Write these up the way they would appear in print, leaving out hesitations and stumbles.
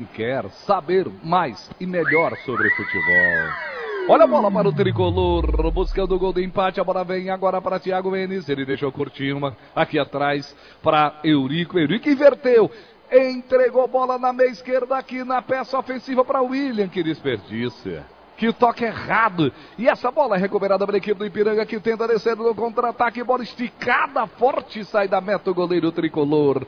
Quer saber mais e melhor sobre futebol. Olha a bola para o tricolor, buscando o gol de empate. A bola vem agora para Thiago Mendes. Ele deixou curtir uma aqui atrás para Eurico. Eurico inverteu, entregou bola na meia esquerda aqui na peça ofensiva para William. Que desperdício. Que toque errado. E essa bola é recuperada pela equipe do Ipiranga, que tenta descer no contra-ataque. Bola esticada, forte, sai da meta o goleiro tricolor.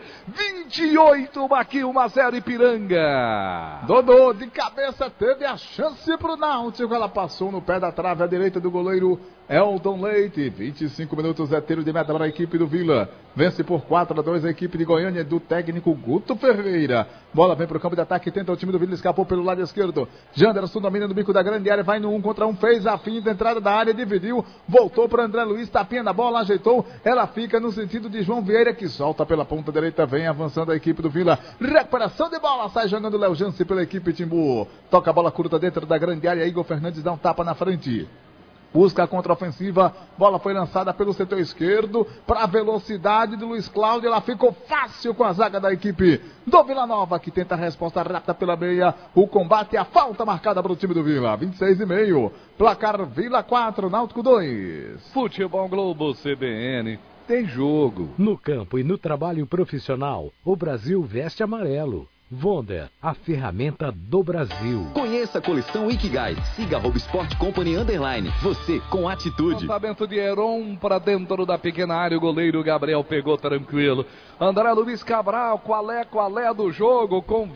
28, aqui 1-0 Ipiranga. Dodô de cabeça teve a chance pro Náutico. Ela passou no pé da trave à direita do goleiro Elton Leite. 25 minutos é tiro de meta para a equipe do Vila. Vence por 4-2 a equipe de Goiânia do técnico Guto Ferreira. Bola vem para o campo de ataque, tenta o time do Vila, escapou pelo lado esquerdo. Janderson domina no bico da grande área, vai no 1 contra 1, fez a fim da entrada da área, dividiu, voltou para André Luiz, tapinha na bola, ajeitou, ela fica no sentido de João Vieira, que solta pela ponta direita, vem avançando a equipe do Vila. Recuperação de bola, sai jogando Léo Jance pela equipe Timbu. Toca a bola curta dentro da grande área, Igor Fernandes dá um tapa na frente. Busca a contra-ofensiva, bola foi lançada pelo setor esquerdo, para a velocidade do Luiz Cláudio, ela ficou fácil com a zaga da equipe do Vila Nova, que tenta a resposta rápida pela meia, o combate, a falta marcada para o time do Vila, 26,5, placar Vila 4, Náutico 2. Futebol Globo CBN, tem jogo. No campo e no trabalho profissional, o Brasil veste amarelo. Wonder, a ferramenta do Brasil. Conheça a coleção Ikigai. Siga @Sport Company _. Você com atitude. Lançamento de Heron para dentro da pequena área. O goleiro Gabriel pegou tranquilo. André Luiz Cabral, qual é do jogo? Com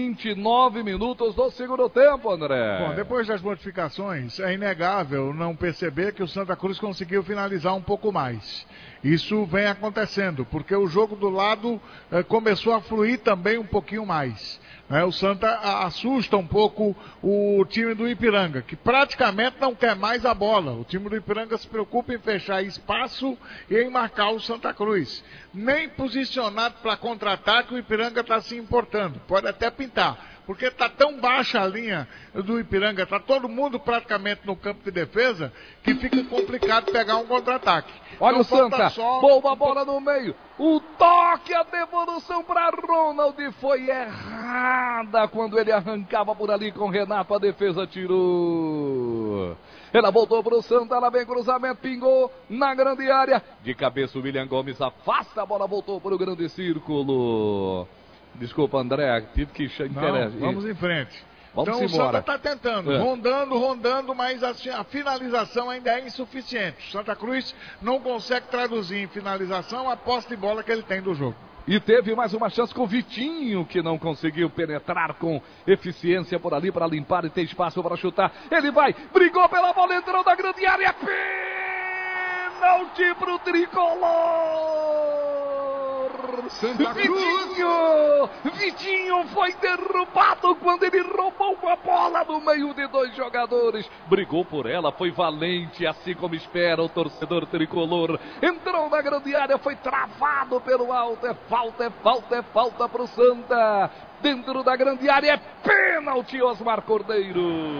29 minutos do segundo tempo, André. Bom, depois das modificações, é inegável não perceber que o Santa Cruz conseguiu finalizar um pouco mais. Isso vem acontecendo, porque o jogo do lado começou a fluir também um pouquinho mais. O Santa assusta um pouco o time do Ipiranga, que praticamente não quer mais a bola. O time do Ipiranga se preocupa em fechar espaço e em marcar o Santa Cruz. Nem posicionado para contra-ataque o Ipiranga está se importando. Pode até pintar, porque está tão baixa a linha do Ipiranga, está todo mundo praticamente no campo de defesa, que fica complicado pegar um contra-ataque. Olha então, o Santa, boa bola no meio, o toque, a devolução para Ronald foi errada quando ele arrancava por ali com Renato, a defesa tirou. Ela voltou para o Santa, ela vem cruzamento, pingou na grande área, de cabeça o William Gomes afasta, a bola voltou para o grande círculo. Desculpa, André, tive que interagir. Vamos em frente. Vamos então embora. O Santa está tentando, rondando, mas a finalização ainda é insuficiente. O Santa Cruz não consegue traduzir em finalização a posse de bola que ele tem do jogo. E teve mais uma chance com o Vitinho, que não conseguiu penetrar com eficiência por ali para limpar e ter espaço para chutar. Ele vai, brigou pela bola, entrou na grande área, pênalti para o tricolor! Santa Cruz. Vitinho foi derrubado quando ele roubou a bola no meio de dois jogadores. Brigou por ela, foi valente, assim como espera o torcedor tricolor. Entrou na grande área, foi travado pelo alto. É falta para o Santa. Dentro da grande área é pênalti, Osmar Cordeiro.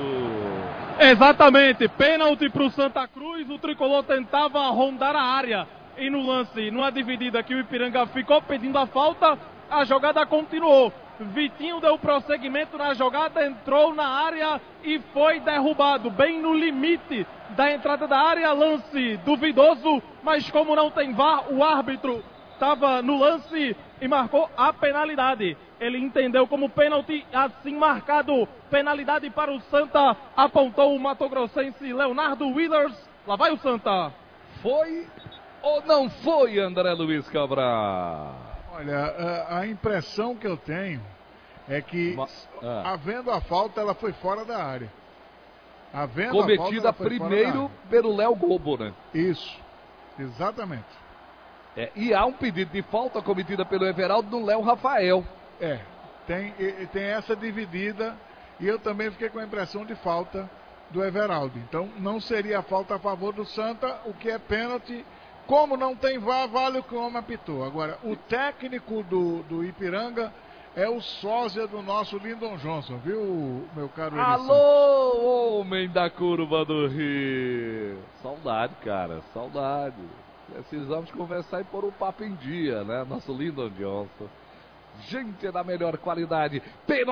Exatamente, pênalti para o Santa Cruz. O tricolor tentava rondar a área. E no lance, numa dividida que o Ipiranga ficou pedindo a falta, a jogada continuou. Vitinho deu prosseguimento na jogada, entrou na área e foi derrubado, bem no limite da entrada da área. Lance duvidoso, mas como não tem VAR, o árbitro estava no lance e marcou a penalidade. Ele entendeu como pênalti, assim marcado. Penalidade para o Santa, apontou o matogrossense Leonardo Willers. Lá vai o Santa. Foi ou não foi, André Luiz Cabral? Olha, a impressão que eu tenho é que, havendo a falta, ela foi fora da área. Cometida primeiro pelo Léo Gobo, né? Isso, exatamente. E há um pedido de falta cometida pelo Everaldo no Léo Rafael. Tem essa dividida e eu também fiquei com a impressão de falta do Everaldo. Então não seria falta a favor do Santa, o que é pênalti. Como não tem VAR, vale o que o homem apitou. Agora, o técnico do Ipiranga é o sósia do nosso Lyndon Johnson, viu, meu caro Eric? Alô, homem da curva do Rio. Saudade, cara, saudade. Precisamos conversar e pôr o papo em dia, né? Nosso Lyndon Johnson. Gente da melhor qualidade.